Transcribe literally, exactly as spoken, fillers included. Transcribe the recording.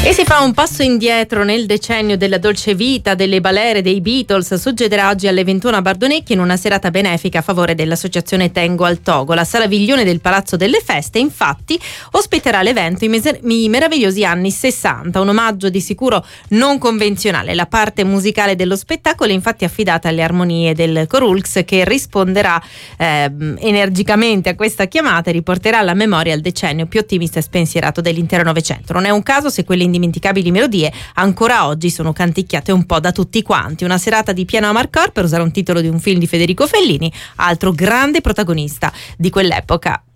E si fa un passo indietro nel decennio della dolce vita, delle balere, dei Beatles. Succederà oggi alle ventuno a Bardonecchia in una serata benefica a favore dell'associazione Tengo al Togo. La Sala Viglione del Palazzo delle Feste infatti ospiterà l'evento I, meser- I meravigliosi anni sessanta, un omaggio di sicuro non convenzionale. La parte musicale dello spettacolo è infatti affidata alle armonie del Corulx, che risponderà eh, energicamente a questa chiamata e riporterà alla memoria il decennio più ottimista e spensierato dell'intero Novecento. Non è un caso se quelle indimenticabili melodie ancora oggi sono canticchiate un po' da tutti quanti. Una serata di pieno amarcord, per usare un titolo di un film di Federico Fellini, altro grande protagonista di quell'epoca.